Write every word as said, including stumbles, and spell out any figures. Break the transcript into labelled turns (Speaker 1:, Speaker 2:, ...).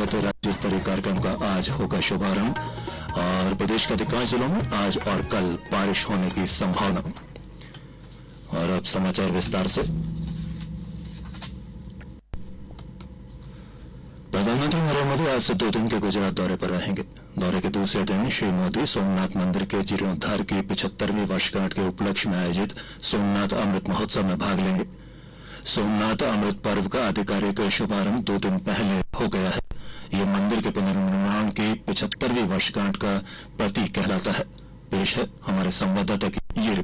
Speaker 1: अंतर्गत राज्य स्तरीय कार्यक्रम का आज होगा शुभारंभ और प्रदेश के अधिकांश जिलों में आज और कल बारिश होने की संभावना। और अब समाचार विस्तार से। प्रधानमंत्री नरेंद्र मोदी आज से दो दिन के गुजरात दौरे पर रहेंगे। दौरे के दूसरे दिन श्री मोदी सोमनाथ मंदिर के जीर्णोद्धार की पिछहत्तरवीं वर्षगांठ के उपलक्ष्य में आयोजित सोमनाथ अमृत महोत्सव में भाग लेंगे। सोमनाथ अमृत पर्व का आधिकारिक शुभारंभ दो दिन पहले हो गया है। यह मंदिर के पुनर्निर्माण की पिछहत्तरवीं वर्षगांठ का प्रतीक कहलाता है। पेश है हमारे संवाददाता की ये रिपोर्ट।